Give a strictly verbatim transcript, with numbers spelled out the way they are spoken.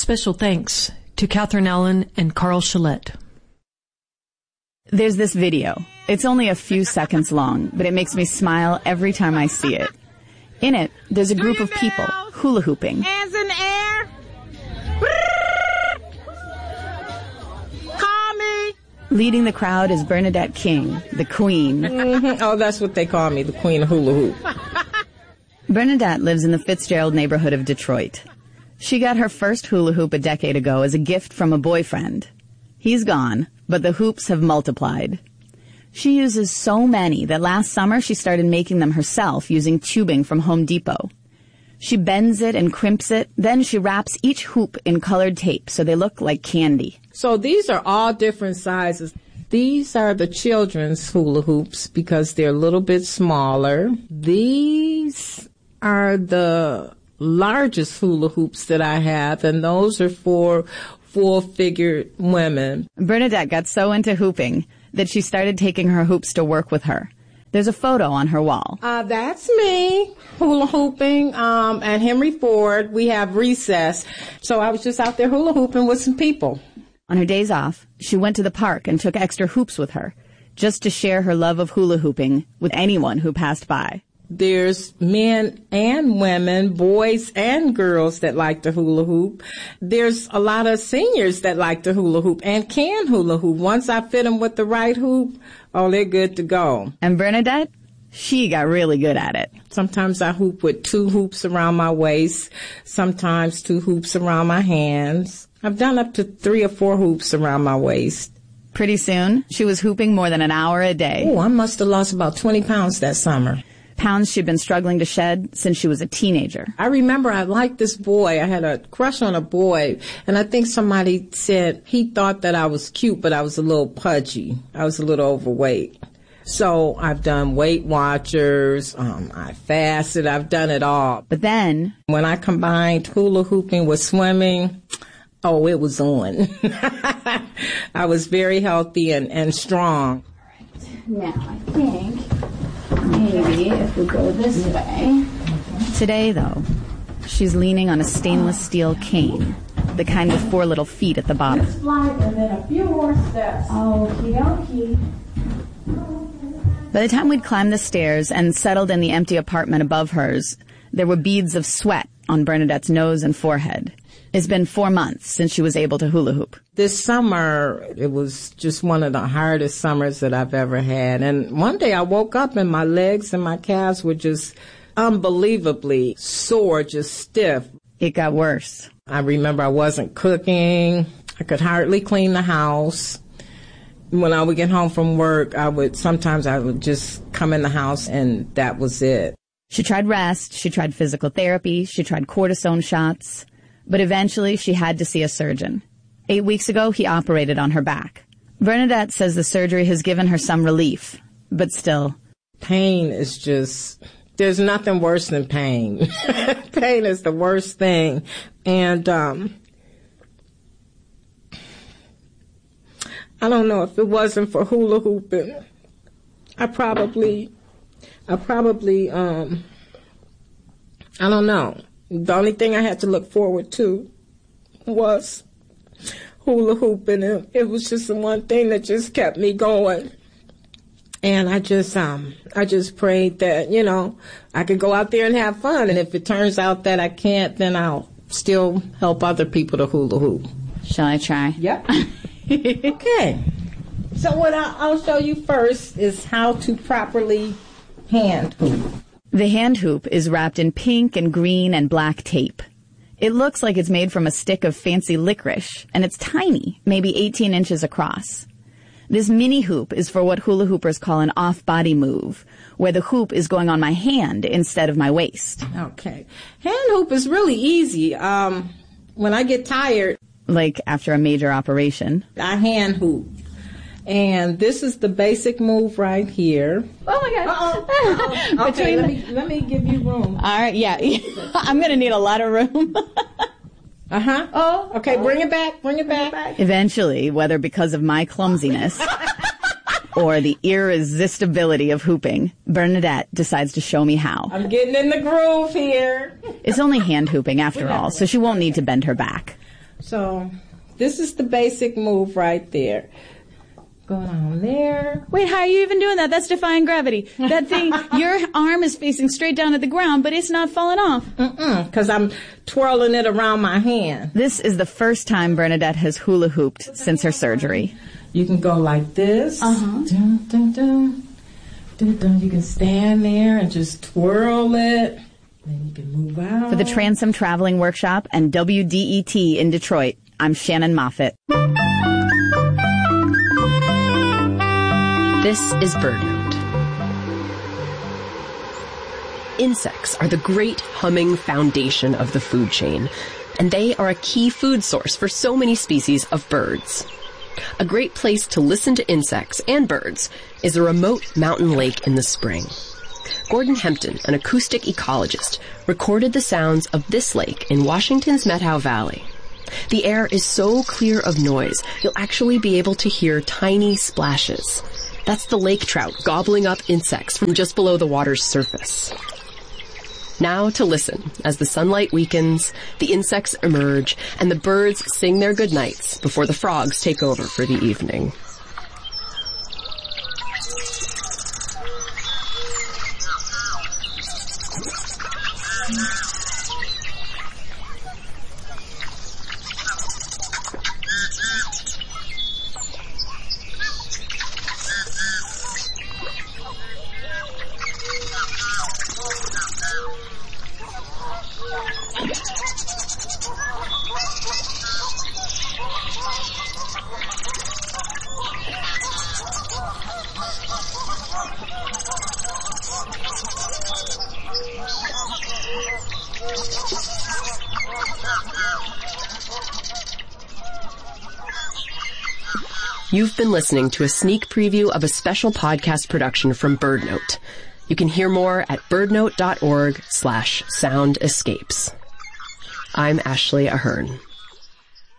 Special thanks to Catherine Allen and Carl Shillette. There's this video. It's only a few seconds long, but it makes me smile every time I see it. In it, there's a group of people hula hooping. Hands in the air. Call me. Leading the crowd is Bernadette King, the queen. Mm-hmm. Oh, that's what they call me, the queen of hula hoop. Bernadette lives in the Fitzgerald neighborhood of Detroit. She got her first hula hoop a decade ago as a gift from a boyfriend. He's gone, but the hoops have multiplied. She uses so many that last summer she started making them herself using tubing from Home Depot. She bends it and crimps it, then she wraps each hoop in colored tape so they look like candy. So these are all different sizes. These are the children's hula hoops because they're a little bit smaller. These are the largest hula hoops that I have, and those are for full-figured women. Bernadette got so into hooping that she started taking her hoops to work with her. There's a photo on her wall. Uh, that's me, hula hooping, um, and Henry Ford. We have recess. So I was just out there hula hooping with some people. On her days off, she went to the park and took extra hoops with her, just to share her love of hula hooping with anyone who passed by. There's men and women, boys and girls that like to hula hoop. There's a lot of seniors that like to hula hoop and can hula hoop. Once I fit them with the right hoop, oh, they're good to go. And Bernadette, she got really good at it. Sometimes I hoop with two hoops around my waist, sometimes two hoops around my hands. I've done up to three or four hoops around my waist. Pretty soon, she was hooping more than an hour a day. Oh, I must have lost about twenty pounds that summer. Pounds she'd been struggling to shed since she was a teenager. I remember I liked this boy. I had a crush on a boy, and I think somebody said he thought that I was cute, but I was a little pudgy. I was a little overweight. So I've done Weight Watchers, um, I fasted, I've done it all. But then, when I combined hula hooping with swimming, oh, it was on. I was very healthy and, and strong. All right. Now, I think maybe if we go this way. Today, though, she's leaning on a stainless steel cane, the kind with four little feet at the bottom. Just slide and then a few more steps. Okie dokie. By the time we'd climbed the stairs and settled in the empty apartment above hers, there were beads of sweat on Bernadette's nose and forehead. It's been four months since she was able to hula hoop. This summer, it was just one of the hardest summers that I've ever had. And one day I woke up and my legs and my calves were just unbelievably sore, just stiff. It got worse. I remember I wasn't cooking. I could hardly clean the house. When I would get home from work, I would, sometimes I would just come in the house and that was it. She tried rest, she tried physical therapy, she tried cortisone shots. But eventually, she had to see a surgeon. Eight weeks ago, he operated on her back. Bernadette says the surgery has given her some relief, but still. Pain is just, there's nothing worse than pain. Pain is the worst thing. And um, I don't know, if it wasn't for hula hooping, I probably, I probably, um, I don't know. The only thing I had to look forward to was hula hooping. It, it was just the one thing that just kept me going. And I just, um, I just prayed that, you know, I could go out there and have fun. And if it turns out that I can't, then I'll still help other people to hula hoop. Shall I try? Yep. Okay. So what I'll, I'll show you first is how to properly hand hoop. The hand hoop is wrapped in pink and green and black tape. It looks like it's made from a stick of fancy licorice, and it's tiny, maybe eighteen inches across. This mini hoop is for what hula hoopers call an off-body move, where the hoop is going on my hand instead of my waist. Okay. Hand hoop is really easy. Um, when I get tired, like after a major operation, I hand hoop. And this is the basic move right here. Oh my God. Uh-oh. Uh-oh. Okay, let me, let me give you room. All right, yeah. I'm going to need a lot of room. Uh-huh. Oh. Okay, bring it back, bring it back. Eventually, whether because of my clumsiness or the irresistibility of hooping, Bernadette decides to show me how. I'm getting in the groove here. It's only hand hooping after all, so she won't need to bend her back. So this is the basic move right there. Going on there. Wait, how are you even doing that? That's defying gravity. That thing, your arm is facing straight down at the ground, but it's not falling off. Mm-mm, because I'm twirling it around my hand. This is the first time Bernadette has hula hooped since her surgery. You can go like this. Uh-huh. Dun, dun, dun. Dun, dun. You can stand there and just twirl it. Then you can move out. For the Transom Traveling Workshop and W D E T in Detroit, I'm Shannon Moffat. This is BirdNote. Insects are the great humming foundation of the food chain, and they are a key food source for so many species of birds. A great place to listen to insects and birds is a remote mountain lake in the spring. Gordon Hempton, an acoustic ecologist, recorded the sounds of this lake in Washington's Methow Valley. The air is so clear of noise, you'll actually be able to hear tiny splashes. That's the lake trout gobbling up insects from just below the water's surface. Now to listen as the sunlight weakens, the insects emerge, and the birds sing their goodnights before the frogs take over for the evening. You've been listening to a sneak preview of a special podcast production from BirdNote. You can hear more at birdnote.org slash sound escapes. I'm Ashley Ahern.